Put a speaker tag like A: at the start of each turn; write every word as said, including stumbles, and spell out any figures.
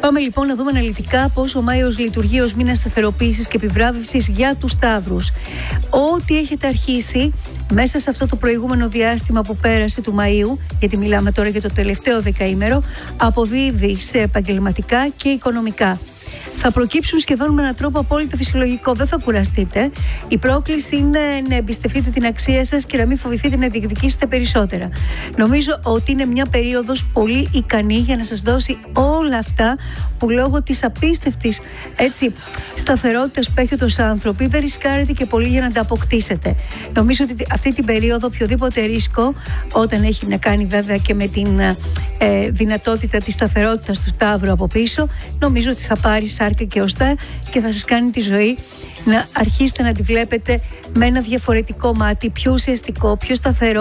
A: Πάμε λοιπόν να δούμε αναλυτικά πώς ο Μάιος λειτουργεί ως μήνας σταθεροποίησης και επιβράβευσης για τους Σταύρους. Ό,τι έχετε αρχίσει μέσα σε αυτό το προηγούμενο διάστημα που πέρασε του Μαΐου, γιατί μιλάμε τώρα για το τελευταίο δεκαήμερο, αποδίδει σε επαγγελματικά και οικονομικά. Θα προκύψουν σχεδόν με έναν τρόπο απόλυτα φυσιολογικό. Δεν θα κουραστείτε. Η πρόκληση είναι να εμπιστευτείτε την αξία σας και να μην φοβηθείτε να διεκδικήσετε περισσότερα. Νομίζω ότι είναι μια περίοδος πολύ ικανή για να σας δώσει όλα αυτά που λόγω της απίστευτης έτσι, σταθερότητας που έχετε ως άνθρωποι δεν ρισκάρετε και πολύ για να τα αποκτήσετε. Νομίζω ότι αυτή την περίοδο οποιοδήποτε ρίσκο, όταν έχει να κάνει βέβαια και με την ε, δυνατότητα της σταθερότητας του Σταύρου από πίσω, νομίζω ότι θα πάρει σάρκα και οστά και θα σας κάνει τη ζωή να αρχίσετε να τη βλέπετε με ένα διαφορετικό μάτι, πιο ουσιαστικό, πιο σταθερό.